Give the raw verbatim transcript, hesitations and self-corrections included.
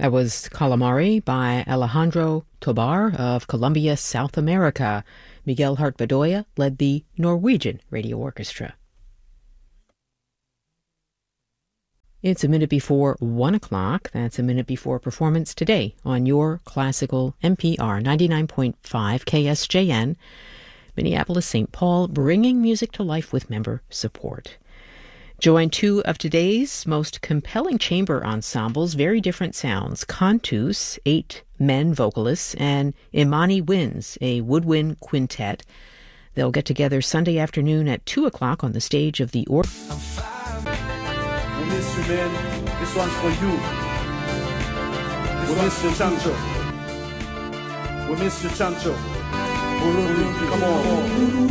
That was Calamari by Alejandro Tobar of Colombia, South America. Miguel Hart-Bedoya led the Norwegian Radio Orchestra. It's a minute before one o'clock. That's a minute before performance today on your classical N P R ninety-nine point five K S J N, Minneapolis, Saint Paul, bringing music to life with member support. Join two of today's most compelling chamber ensembles, very different sounds. Cantus, eight men vocalists, and Imani Winds, a woodwind quintet. They'll get together Sunday afternoon at two o'clock on the stage of the Or. We miss you, man. This one's for you. This we miss you, Chancho. We miss you, Chancho. Come on.